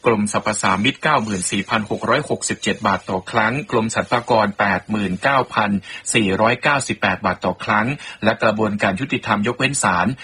กรมสรรพสามิต 94,667 บาทต่อครั้งกรมสรรพากร 89,498 บาทต่อครั้งและกระบวนการยุติธรรมยกเว้นศาล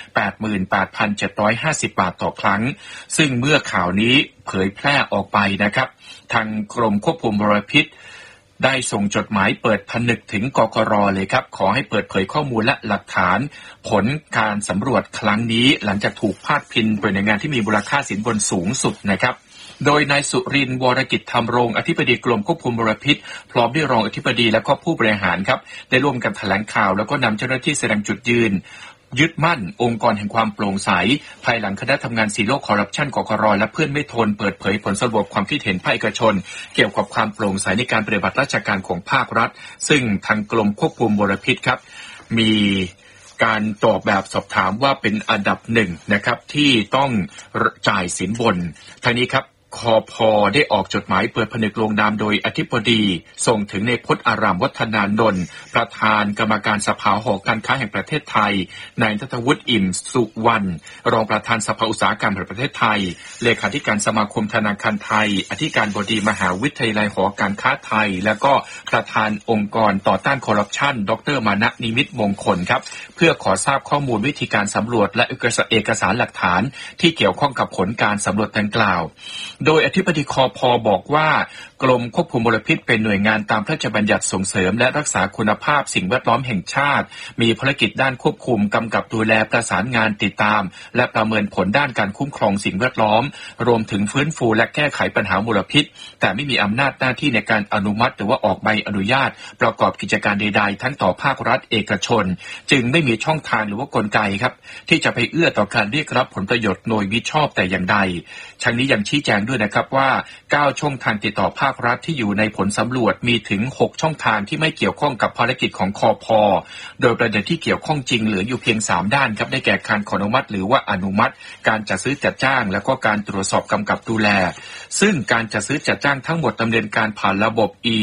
88,750 บาทต่อครั้งซึ่งเมื่อข่าวนี้เผยแพร่ออกไปนะครับทางกรมควบคุมมลพิษได้ส่งจดหมายเปิดผนึกถึงกกร.เลยครับขอให้เปิดเผยข้อมูลและหลักฐานผลการสำรวจครั้งนี้หลังจากถูกพาดพิงโดยหน่วยงานที่มีมูลค่าสินบนสูงสุดนะครับโดยนายสุรินทร์วรกิจธรรมรงค์อธิบดีกรมควบคุมมลพิษพร้อมด้วยรองอธิบดีและก็ผู้บริหารครับได้ร่วมกันแถลงข่าวแล้วก็นำเจ้าหน้าที่แสดงจุดยืนยึดมั่นองค์กรแห่งความโปร่งใสภายหลังคณะทำงานซีโร่คอร์รัปชันกกร.และเพื่อนไม่ทนเปิดเผยผลสำรวจความคิดเห็นภาคเอกชนเกี่ยวกับความโปร่งใสในการปฏิบัติราชการของภาครัฐซึ่งทางกรมควบคุมมลพิษครับมีการตอบแบบสอบถามว่าเป็นอันดับหนึ่งนะครับที่ต้องจ่ายสินบนทางนี้ครับคพ.ได้ออกจดหมายเปิดผนึกลงนามโดยอธิบดีส่งถึงในพจน์อารามวัฒนานนท์ประธานกรรมการสภาหอการค้าแห่งประเทศไทยนายณัฐวุฒิอิ่มสุวรรณรองประธานสภาอุตสาหกรรมแห่งประเทศไทยเลขาธิการสมาคมธนาคารไทยอธิการบดีมหาวิทยาลัยหอการค้าไทยและก็ประธานองค์กรต่อต้านคอร์รัปชันดร.มานะนิมิตมงคลครับเพื่อขอทราบข้อมูลวิธีการสำรวจและเอกสารหลักฐานที่เกี่ยวข้องกับผลการสำรวจดังกล่าวโดยอธิบดีคพ.บอกว่ากรมควบคุมมลพิษเป็นหน่วยงานตามพระราชบัญญัติส่งเสริมและรักษาคุณภาพสิ่งแวดล้อมแห่งชาติมีภารกิจด้านควบคุมกำกับดูแลประสานงานติดตามและประเมินผลด้านการคุ้มครองสิ่งแวดล้อมรวมถึงฟื้นฟูและแก้ไขปัญหามลพิษแต่ไม่มีอำนาจหน้าที่ในการอนุมัติหรือว่าออกใบอนุญาตประกอบกิจการใดๆทั้งต่อภาครัฐเอกชนจึงไม่มีช่องทางหรือว่ากลไกครับที่จะไปเอื้อต่อการเรียกรับผลประโยชน์โดยมิชอบแต่อย่างใดทั้งนี้ยังชี้แจงด้วยนะครับว่า9ช่องทางติดต่อภาครัฐที่อยู่ในผลสำรวจมีถึง6ช่องทางที่ไม่เกี่ยวข้องกับภารกิจของคพ.โดยประเด็นที่เกี่ยวข้องจริงเหลืออยู่เพียง3ด้านครับได้แก่การขออนุมัติหรือว่าอนุมัติการจัดซื้อจัดจ้างและก็การตรวจสอบกำกับดูแลซึ่งการจัดซื้อจัดจ้างทั้งหมดดำเนินการผ่านระบบ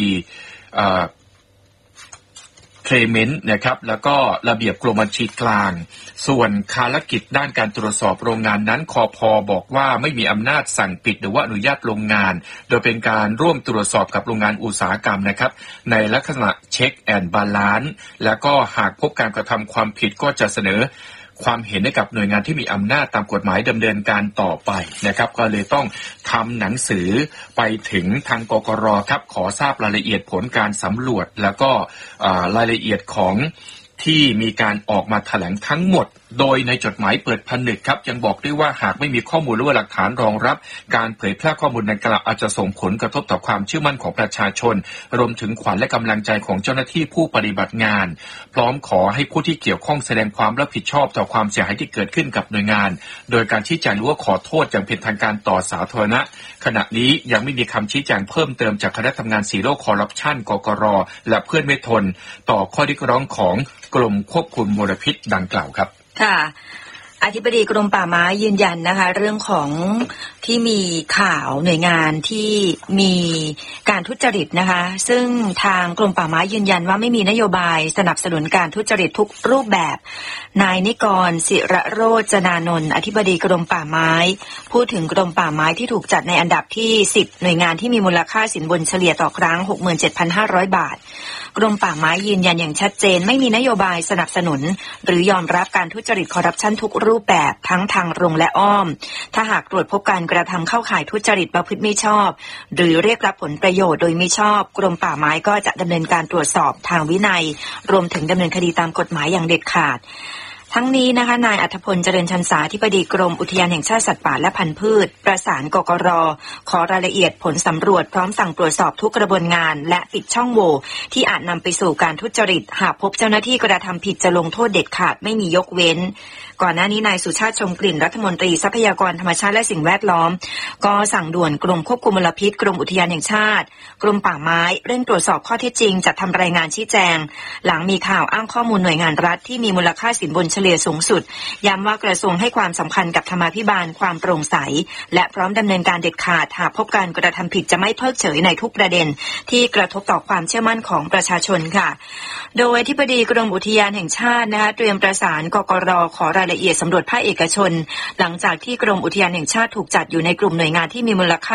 Payment นะครับแล้วก็ระเบียบกรมบัญชีกลางส่วนภารกิจด้านการตรวจสอบโรงงานนั้นคพ.บอกว่าไม่มีอำนาจสั่งปิดหรือว่าอนุญาตโรงงานโดยเป็นการร่วมตรวจสอบกับโรงงานอุตสาหกรรมนะครับในลักษณะเช็คแอนด์บาลานซ์แล้วก็หากพบการกระทำความผิดก็จะเสนอความเห็นให้กับหน่วยงานที่มีอำนาจตามกฎหมายดำเนินการต่อไปนะครับก็เลยต้องทำหนังสือไปถึงทางกกร.ครับขอทราบรายละเอียดผลการสำรวจแล้วก็รายละเอียดของที่มีการออกมาแถลงทั้งหมดโดยในจดหมายเปิดผนึกครับยังบอกด้วยว่าหากไม่มีข้อมูลหรือว่าหลักฐานรองรับการเผยแพร่ข้อมูลดังกล่าวอาจจะส่งผลกระทบต่อความเชื่อมั่นของประชาชนรวมถึงขวัญและกำลังใจของเจ้าหน้าที่ผู้ปฏิบัติงานพร้อมขอให้ผู้ที่เกี่ยวข้องแสดงความรับผิดชอบต่อความเสียหายที่เกิดขึ้นกับหน่วยงานโดยการชี้แจงหรือว่าขอโทษอย่างเป็นทางการต่อสาธารณะขณะนี้ยังไม่มีคำชี้แจงเพิ่มเติมจากคณะทำงานซีโร่คอร์รัปชันกกร.และเพื่อนไม่ทนต่อข้อเรียกร้องของกรมควบคุมมลพิษดังกล่าวครับค่ะอธิบดีกรมป่าไม้ยืนยันนะคะเรื่องของที่มีข่าวหน่วยงานที่มีการทุจริตนะคะซึ่งทางกรมป่าไม้ยืนยันว่าไม่มีนโยบายสนับสนุนการทุจริตทุกรูปแบบนายนิกรศิระโรจนานนท์อธิบดีกรมป่าไม้พูดถึงกรมป่าไม้ที่ถูกจัดในอันดับที่10หน่วยงานที่มีมูลค่าสินบนเฉลี่ยต่อครั้ง 67,500 บาทกรมป่าไม้ยืนยันอย่างชัดเจนไม่มีนโยบายสนับสนุนหรือยอมรับการทุจริตคอร์รัปชันทุกรูปแบบทั้งทางตรงและอ้อมถ้าหากตรวจพบการกระทำเข้าข่ายทุจริตประพฤติมิชอบหรือเรียกรับผลประโยชน์โดยมิชอบกรมป่าไม้ก็จะดำเนินการตรวจสอบทางวินัยรวมถึงดำเนินคดีตามกฎหมายอย่างเด็ดขาดทั้งนี้นะคะนายอัธพลเจริญชันษาอธิบดีกรมอุทยานแห่งชาติสัตว์ป่าและพันธุ์พืชประสานกกร.ขอรายละเอียดผลสำรวจพร้อมสั่งตรวจสอบทุกกระบวนงานและปิดช่องโหว่ที่อาจนำไปสู่การทุจริตหากพบเจ้าหน้าที่กระทำผิดจะลงโทษเด็ดขาดไม่มียกเว้นก่อนหน้านี้นายสุชาติชมกลิ่นรัฐมนตรีทรัพยากรธรรมชาติและสิ่งแวดล้อมก็สั่งด่วนกรมควบคุมมลพิษกรมอุทยานแห่งชาติกรมป่าไม้เร่งตรวจสอบข้อเท็จจริงจัดทำรายงานชี้แจงหลังมีข่าวอ้างข้อมูลหน่วยงานรัฐที่มีมูลค่าสินบนเฉลี่ยสูงสุดย้ำว่ากระทรวงให้ความสำคัญกับธรรมาภิบาลความโปร่งใสและพร้อมดำเนินการเด็ดขาดหากพบการกระทำผิดจะไม่เพิกเฉยในทุกประเด็นที่กระทบต่อความเชื่อมั่นของประชาชนค่ะโดยอธิบดีกรมอุทยานแห่งชาตินะคะเตรียมประสานกกร.ขอรายละเอียดสำรวจภาคเอกชนหลังจากที่กรมอุทยานแห่งชาติถูกจัดอยู่ในกลุ่มหน่วยงานที่มีมูลค่า